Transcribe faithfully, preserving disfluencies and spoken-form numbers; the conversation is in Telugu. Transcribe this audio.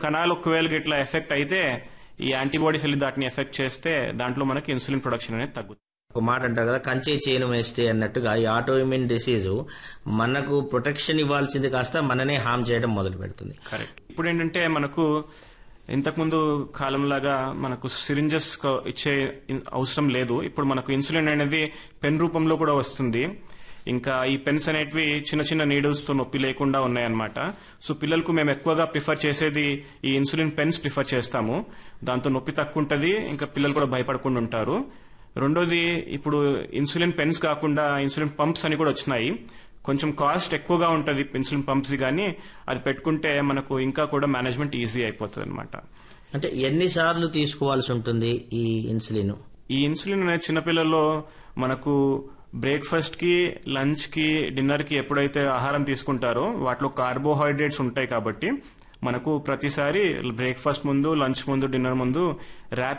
కణాలు ఒకవేళ ఇట్లా ఎఫెక్ట్ అయితే ఈ యాంటీబాడీస్ వెళ్ళి దాటిని ఎఫెక్ట్ చేస్తే దాంట్లో మనకి ఇన్సులిన్ ప్రొడక్షన్ అనేది తగ్గుతుంది. ఒక మాట అంటారు కదా, కంచే చేను వేస్తే అన్నట్టుగా ఈ ఆటో ఇమ్యూన్ డిసీజ్ మనకు ప్రొటెక్షన్ ఇవ్వాల్సింది కాస్త మననే హామ్ చేయడం మొదలు పెడుతుంది. కరెక్ట్. ఇప్పుడు ఏంటంటే మనకు ఇంతకుముందు కాలంలాగా మనకు సిరింజెస్ ఇచ్చే అవసరం లేదు. ఇప్పుడు మనకు ఇన్సులిన్ అనేది పెన్ రూపంలో కూడా వస్తుంది. ఇంకా ఈ పెన్స్ అనేటివి చిన్న చిన్న నీడిల్స్ తో నొప్పి లేకుండా ఉన్నాయన్నమాట. సో పిల్లలకు మేము ఎక్కువగా ప్రిఫర్ చేసేది ఈ ఇన్సులిన్ పెన్స్ ప్రిఫర్ చేస్తాము. దాంతో నొప్పి తక్కువ ఉంటుంది, ఇంకా పిల్లలు కూడా భయపడకుండా ఉంటారు. రెండోది, ఇప్పుడు ఇన్సులిన్ పెన్స్ కాకుండా ఇన్సులిన్ పంప్స్ అని కూడా వచ్చినాయి. కొంచెం కాస్ట్ ఎక్కువగా ఉంటుంది ఇన్సులిన్ పంప్స్, కానీ అది పెట్టుకుంటే మనకు ఇంకా కూడా మేనేజ్మెంట్ ఈజీ అయిపోతుంది అనమాట. అంటే ఎన్నిసార్లు తీసుకోవాల్సి ఉంటుంది ఈ ఇన్సులిన్? ఈ ఇన్సులిన్ అనేది చిన్నపిల్లల్లో మనకు బ్రేక్ఫాస్ట్ కి, లంచ్ కి, డిన్నర్ కి ఎప్పుడైతే ఆహారం తీసుకుంటారో వాటిలో కార్బోహైడ్రేట్స్ ఉంటాయి కాబట్టి మనకు ప్రతిసారి బ్రేక్ఫాస్ట్ ముందు, లంచ్ ముందు, డిన్నర్ ముందు ర్యాపిడ్